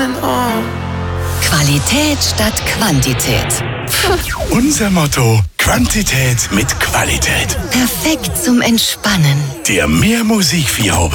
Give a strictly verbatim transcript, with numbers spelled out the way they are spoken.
running on. Qualität statt Quantität. Unser Motto: Quantität mit Qualität. Perfekt zum Entspannen. Der Mehr Musik vier